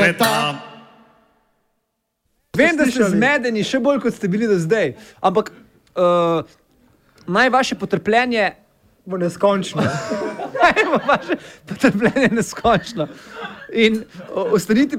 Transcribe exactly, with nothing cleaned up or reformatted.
Vem, da ste zmedeni, še bolj kot ste bili do zdaj, ampak uh, naj vaše potrpljenje bo neskončno. Naj bo vaše potrpljenje neskončno. In uh, ostanite